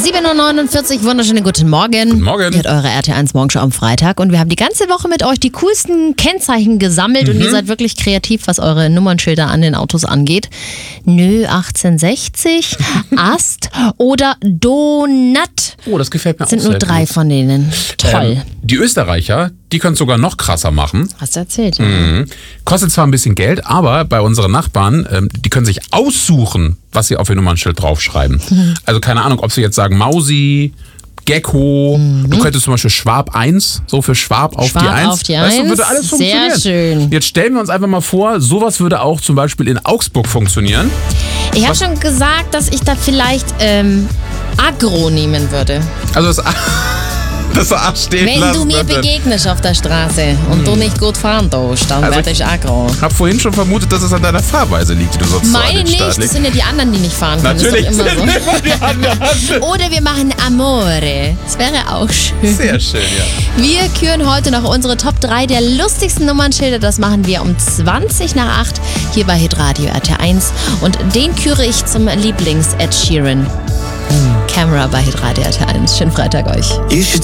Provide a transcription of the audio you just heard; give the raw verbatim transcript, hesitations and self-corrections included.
sieben Uhr neunundvierzig, wunderschönen guten Morgen. Guten Morgen. Ihr habt eure R T eins Morgenschau am Freitag und wir haben die ganze Woche mit euch die coolsten Kennzeichen gesammelt mhm. und ihr seid wirklich kreativ, was eure Nummernschilder an den Autos angeht. Nö achtzehnhundertsechzig, Ast oder Donut. Oh, das gefällt mir das sind auch nur sehr drei gut. von denen. Toll. Ähm, die Österreicher, die können es sogar noch krasser machen. Hast du erzählt. Mhm. Kostet zwar ein bisschen Geld, aber bei unseren Nachbarn, ähm, die können sich aussuchen, was sie auf ihr Nummernschild draufschreiben. Mhm. Also keine Ahnung, ob sie jetzt sagen Mausi, Gecko, mhm. du könntest zum Beispiel Schwab eins, so für Schwab auf Schwab die eins. auf die weißt du, würde eins. alles Sehr funktionieren. schön. Jetzt stellen wir uns einfach mal vor, sowas würde auch zum Beispiel in Augsburg funktionieren. Ich habe schon gesagt, dass ich da vielleicht ähm, Agro nehmen würde. Also das das A stehen Wenn lassen, du mir dann- begegnest auf der Straße und hm. du nicht gut fahren darfst, dann Also werde ich Agro. Ich habe vorhin schon vermutet, dass es an deiner Fahrweise liegt, die du sonst so an Meine den nicht, Start das legst. sind ja die anderen, die nicht fahren können. Natürlich Das ist doch sind immer so. immer die anderen. Oder wir machen Amore. Das wäre auch schön. Sehr schön, ja. Wir küren heute noch unsere Top drei der lustigsten Nummernschilder. Das machen wir um zwanzig nach acht hier bei Hitradio R T eins. Und den küre ich zum Lieblings-Ed Sheeran. Camera bei Hitradio R T eins. Schönen Freitag euch. You should